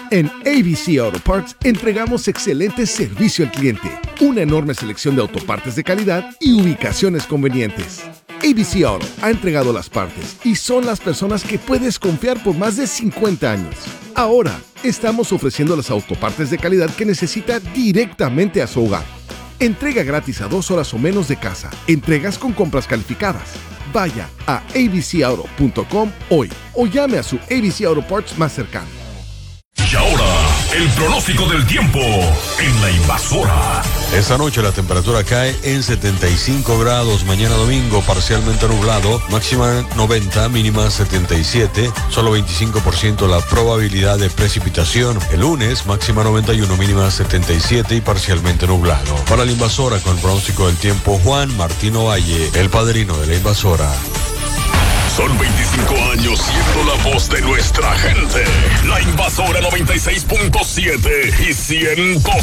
En ABC Auto Parts entregamos excelente servicio al cliente, una enorme selección de autopartes de calidad y ubicaciones convenientes. ABC Auto ha entregado las partes y son las personas que puedes confiar por más de 50 años. Ahora, estamos ofreciendo las autopartes de calidad que necesita directamente a su hogar. Entrega gratis a 2 horas o menos de casa. Entregas con compras calificadas. Vaya a abcauto.com hoy o llame a su ABC Auto Parts más cercano. Y ahora, el pronóstico del tiempo en La Invasora. Esta noche la temperatura cae en 75 grados. Mañana domingo parcialmente nublado. Máxima 90, mínima 77. Solo 25% la probabilidad de precipitación. El lunes máxima 91, mínima 77 y parcialmente nublado. Para La Invasora con el pronóstico del tiempo, Juan Martino Valle, el padrino de La Invasora. Son 25 años siendo la voz de nuestra gente. La Invasora 96.7 y 100.